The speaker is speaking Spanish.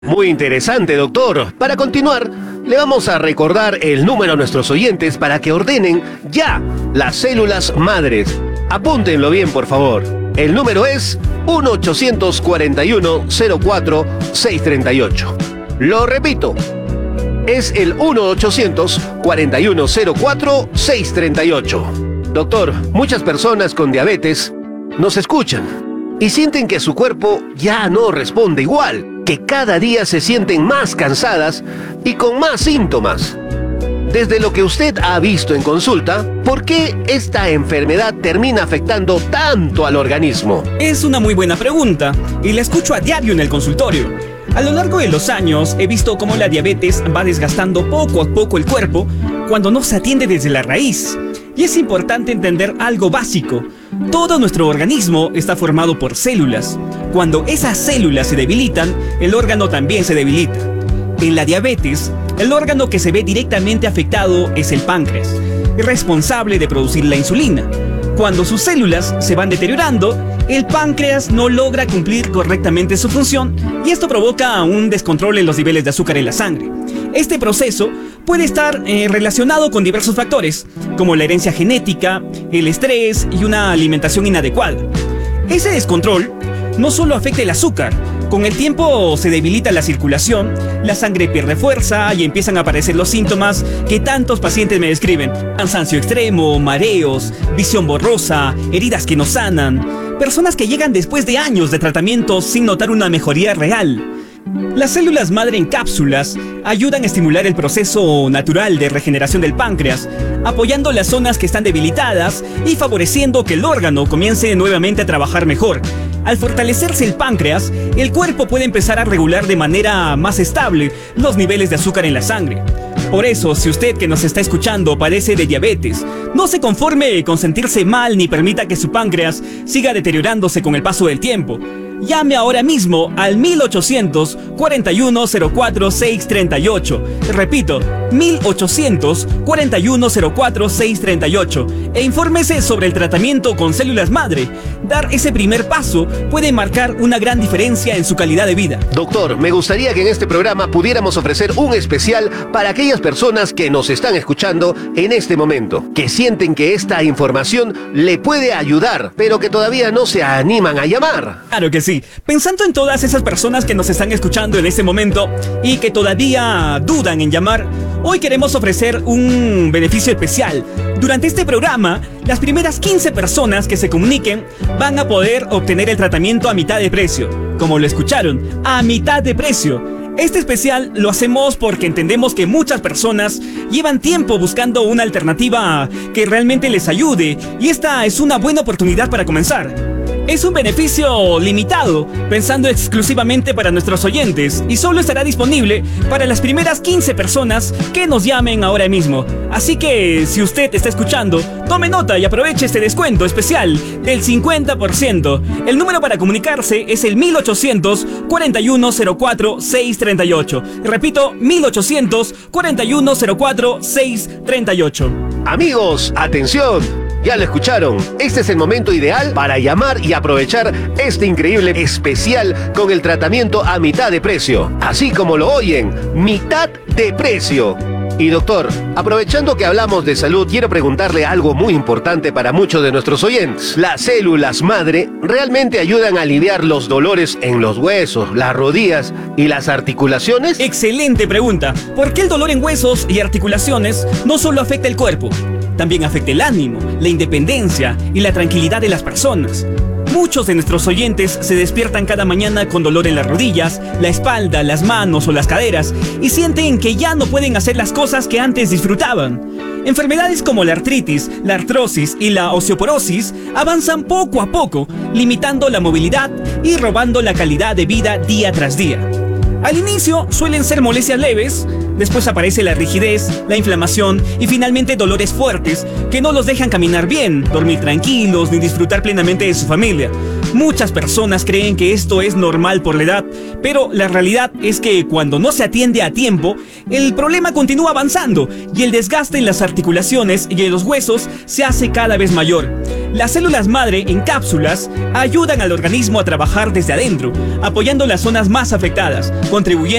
Muy interesante, doctor. Para continuar, le vamos a recordar el número a nuestros oyentes para que ordenen ya las células madres. Apúntenlo bien, por favor. El número es 1-841-04-638. Lo repito, es el 1-841-04-638. Doctor, muchas personas con diabetes nos escuchan y sienten que su cuerpo ya no responde igual, que cada día se sienten más cansadas y con más síntomas. Desde lo que usted ha visto en consulta, ¿por qué esta enfermedad termina afectando tanto al organismo? Es una muy buena pregunta y la escucho a diario en el consultorio. A lo largo de los años he visto cómo la diabetes va desgastando poco a poco el cuerpo cuando no se atiende desde la raíz. Y es importante entender algo básico. Todo nuestro organismo está formado por células. Cuando esas células se debilitan, el órgano también se debilita. En la diabetes, el órgano que se ve directamente afectado es el páncreas, responsable de producir la insulina. Cuando sus células se van deteriorando, el páncreas no logra cumplir correctamente su función y esto provoca un descontrol en los niveles de azúcar en la sangre. Este proceso puede estar relacionado con diversos factores, como la herencia genética, el estrés y una alimentación inadecuada. Ese descontrol no solo afecta el azúcar, con el tiempo se debilita la circulación, la sangre pierde fuerza y empiezan a aparecer los síntomas que tantos pacientes me describen: cansancio extremo, mareos, visión borrosa, heridas que no sanan, personas que llegan después de años de tratamiento sin notar una mejoría real. Las células madre en cápsulas ayudan a estimular el proceso natural de regeneración del páncreas, apoyando las zonas que están debilitadas y favoreciendo que el órgano comience nuevamente a trabajar mejor. Al fortalecerse el páncreas, el cuerpo puede empezar a regular de manera más estable los niveles de azúcar en la sangre. Por eso, si usted que nos está escuchando padece de diabetes, no se conforme con sentirse mal ni permita que su páncreas siga deteriorándose con el paso del tiempo. Llame ahora mismo al 1800-4104-638. Repito, 1800-4104-638. E infórmese sobre el tratamiento con células madre. Dar ese primer paso puede marcar una gran diferencia en su calidad de vida. Doctor, me gustaría que en este programa pudiéramos ofrecer un especial para aquellas personas que nos están escuchando en este momento, que sienten que esta información le puede ayudar, pero que todavía no se animan a llamar. Claro que sí. Pensando en todas esas personas que nos están escuchando en este momento y que todavía dudan en llamar, hoy queremos ofrecer un beneficio especial. Durante este programa, las primeras 15 personas que se comuniquen van a poder obtener el tratamiento a mitad de precio. Como lo escucharon, a mitad de precio. Este especial lo hacemos porque entendemos que muchas personas llevan tiempo buscando una alternativa que realmente les ayude y esta es una buena oportunidad para comenzar. Es un beneficio limitado, pensando exclusivamente para nuestros oyentes y solo estará disponible para las primeras 15 personas que nos llamen ahora mismo. Así que, si usted está escuchando, tome nota y aproveche este descuento especial del 50%. El número para comunicarse es el 1800-4104-638. Repito, 1800-4104-638. Amigos, atención. Ya lo escucharon, este es el momento ideal para llamar y aprovechar este increíble especial con el tratamiento a mitad de precio. Así como lo oyen, mitad de precio. Y doctor, aprovechando que hablamos de salud, quiero preguntarle algo muy importante para muchos de nuestros oyentes. ¿Las células madre realmente ayudan a aliviar los dolores en los huesos, las rodillas y las articulaciones? Excelente pregunta. ¿Por qué el dolor en huesos y articulaciones no solo afecta el cuerpo? También afecta el ánimo, la independencia y la tranquilidad de las personas. Muchos de nuestros oyentes se despiertan cada mañana con dolor en las rodillas, la espalda, las manos o las caderas y sienten que ya no pueden hacer las cosas que antes disfrutaban. Enfermedades como la artritis, la artrosis y la osteoporosis avanzan poco a poco, limitando la movilidad y robando la calidad de vida día tras día. Al inicio suelen ser molestias leves, después aparece la rigidez, la inflamación y finalmente dolores fuertes que no los dejan caminar bien, dormir tranquilos ni disfrutar plenamente de su familia. Muchas personas creen que esto es normal por la edad, pero la realidad es que cuando no se atiende a tiempo, el problema continúa avanzando y el desgaste en las articulaciones y en los huesos se hace cada vez mayor. Las células madre en cápsulas ayudan al organismo a trabajar desde adentro, apoyando las zonas más afectadas, contribuyendo